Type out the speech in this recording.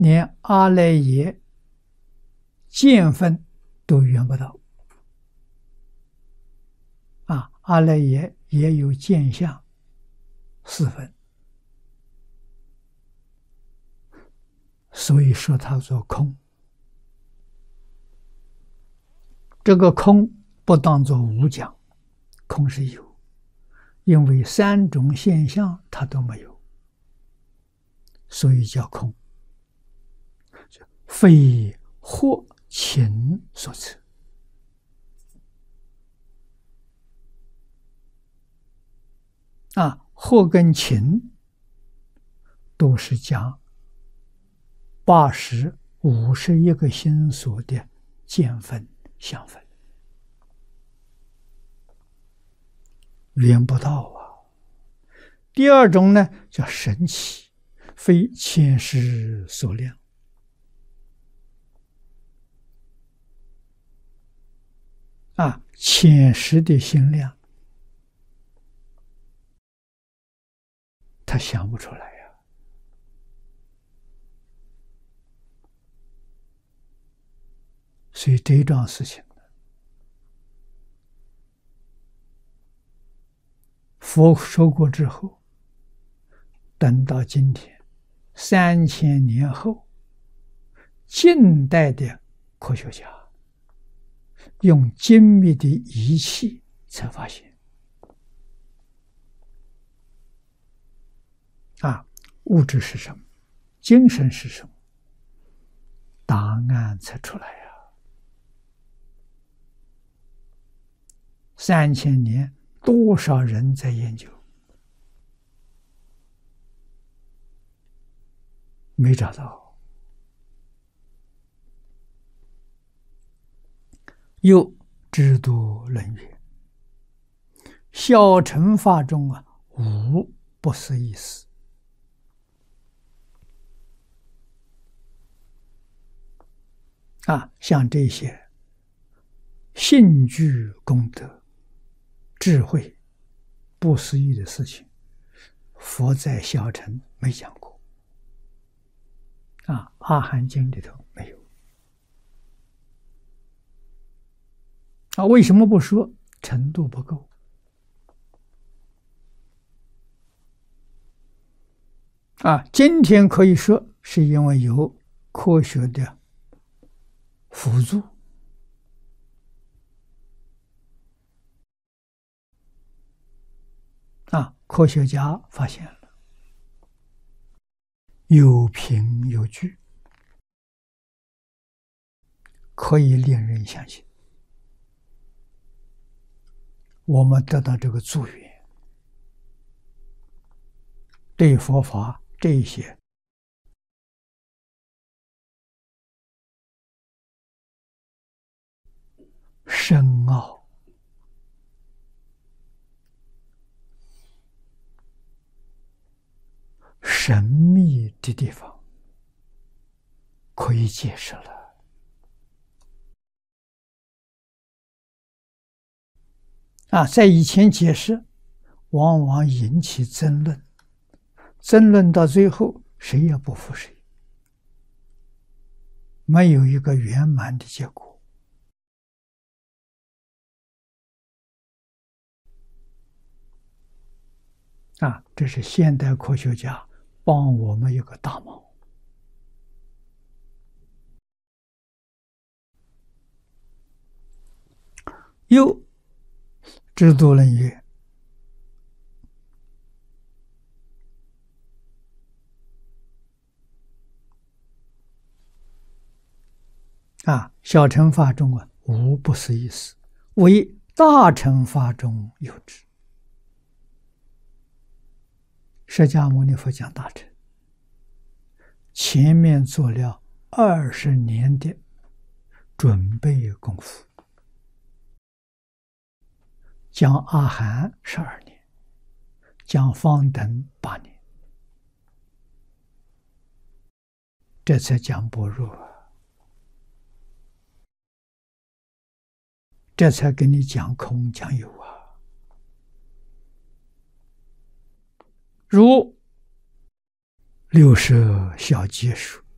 连阿赖耶见分都圆不到。阿赖耶也有见相4分，所以说它做空。这个空不当作无讲，空是有，因为3种现象它都没有，所以叫空。非惑情所测。惑跟情都是讲80、51个心所的见分、相分，圆不到啊。第二种呢，叫神奇，非千世所量。千世的心量，他想不出来呀。所以这桩事情，佛说过之后，等到今天3000年后，近代的科学家用精密的仪器才发现，物质是什么，精神是什么，答案才出来呀。3000年，多少人在研究，没找到。又知度论曰：小乘法中无不是意思。像这些信具功德、智慧、不思议的事情，佛在小乘没讲过，阿含经里头没有。为什么不说？程度不够。今天可以说，是因为有科学的辅助，科学家发现了，有凭有据，可以令人相信。我们得到这个助缘，对佛法这一些深奥、神秘的地方，可以解释了。在以前解释，往往引起争论，争论到最后，谁也不服谁，没有一个圆满的结果。这是现代科学家帮我们一个大忙。又知度论曰：小乘法中无不是意思，唯大乘法中有之。释迦牟尼佛讲大乘，前面做了20年的准备功夫，讲阿含12年，讲方等8年，这才讲般若，这才跟你讲空讲有如六舍小结书